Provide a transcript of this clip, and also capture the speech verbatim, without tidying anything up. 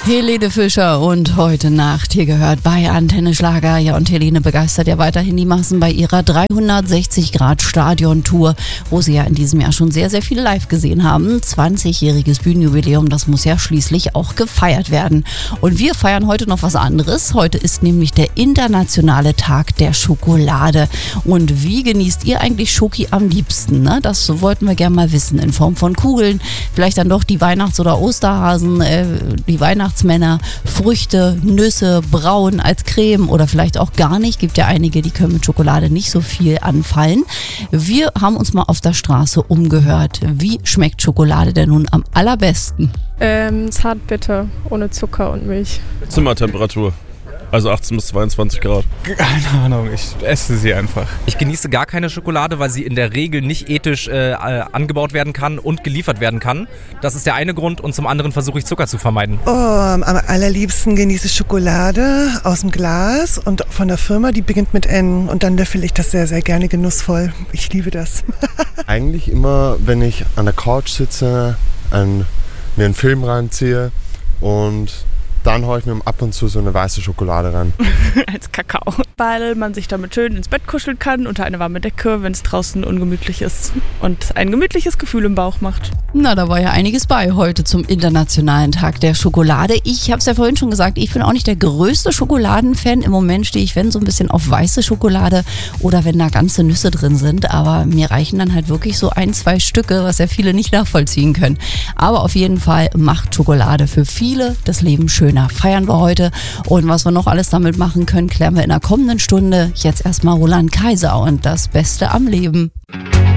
Helene Fischer und Heute Nacht hier gehört bei Antenne Schlager. Ja, und Helene begeistert ja weiterhin die Massen bei ihrer dreihundertsechzig Grad Stadion-Tour, wo sie ja in diesem Jahr schon sehr, sehr viel live gesehen haben. zwanzigjähriges Bühnenjubiläum, das muss ja schließlich auch gefeiert werden. Und wir feiern heute noch was anderes. Heute ist nämlich der internationale Tag der Schokolade. Und wie genießt ihr eigentlich Schoki am liebsten? Ne? Das wollten wir gerne mal wissen, in Form von Kugeln, vielleicht dann doch die Weihnachts- oder Osterhasen, äh, die Weihnachtsmänner, Früchte, Nüsse, braun als Creme oder vielleicht auch gar nicht. Gibt ja einige, die können mit Schokolade nicht so viel anfallen. Wir haben uns mal auf der Straße umgehört. Wie schmeckt Schokolade denn nun am allerbesten? Ähm, zartbitter, ohne Zucker und Milch. Zimmertemperatur. Also achtzehn bis zweiundzwanzig Grad. Keine Ahnung, ich esse sie einfach. Ich genieße gar keine Schokolade, weil sie in der Regel nicht ethisch äh, angebaut werden kann und geliefert werden kann. Das ist der eine Grund, und zum anderen versuche ich Zucker zu vermeiden. Oh, am allerliebsten genieße ich Schokolade aus dem Glas und von der Firma, die beginnt mit N, und dann löffel ich das sehr, sehr gerne genussvoll. Ich liebe das. Eigentlich immer, wenn ich an der Couch sitze, ein, mir einen Film reinziehe und dann haue ich mir ab und zu so eine weiße Schokolade rein. Als Kakao. Weil man sich damit schön ins Bett kuscheln kann, unter eine warme Decke, wenn es draußen ungemütlich ist und ein gemütliches Gefühl im Bauch macht. Na, da war ja einiges bei heute zum Internationalen Tag der Schokolade. Ich habe es ja vorhin schon gesagt, ich bin auch nicht der größte Schokoladenfan. Im Moment stehe ich, wenn, so ein bisschen auf weiße Schokolade oder wenn da ganze Nüsse drin sind. Aber mir reichen dann halt wirklich so ein, zwei Stücke, was ja viele nicht nachvollziehen können. Aber auf jeden Fall macht Schokolade für viele das Leben schöner. Feiern wir heute, und was wir noch alles damit machen können, klären wir in der kommenden Stunde. Jetzt erstmal Roland Kaiser und das Beste am Leben.